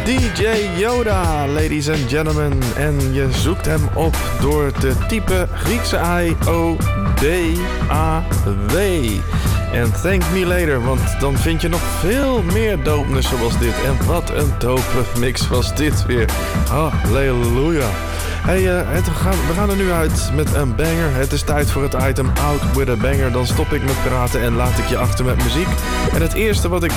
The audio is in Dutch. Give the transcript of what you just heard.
DJ Yoda, ladies and gentlemen. En je zoekt hem op door te typen Griekse I, O, D, A, W. En thank me later, want dan vind je nog veel meer dopeness zoals dit. En wat een dope mix was dit weer. Halleluja. Hey, we gaan er nu uit met een banger. Het is tijd voor het item Out with a Banger. Dan stop ik met praten en laat ik je achter met muziek. En het eerste wat ik